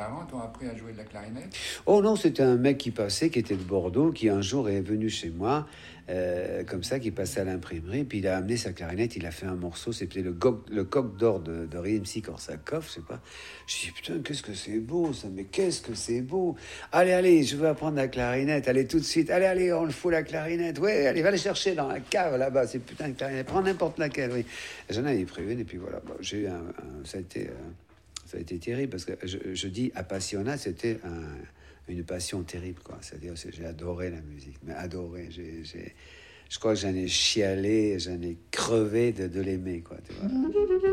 parents t'ont appris à jouer de la clarinette? Oh non, c'était un mec qui passait, qui était de Bordeaux, qui un jour est venu chez moi, comme ça, qui passait à l'imprimerie, puis il a amené sa clarinette, il a fait un morceau, c'était le coq d'or de Rimsky-Korsakov, je sais pas. Je dis, putain, qu'est-ce que c'est beau ça, mais qu'est-ce que c'est beau. Allez, je veux apprendre la clarinette, allez tout de suite, allez, on le fout la clarinette, ouais, allez, va les chercher dans la cave là-bas, c'est putain de clarinette, prends n'importe laquelle, oui. J'en avais pris une, et puis voilà, bon, j'ai eu ça a été terrible, parce que je dis appassionat, c'était une passion terrible, quoi. C'est-à-dire, j'ai adoré la musique, mais adoré. Je crois que j'en ai chialé, j'en ai crevé de l'aimer, quoi. Tu vois.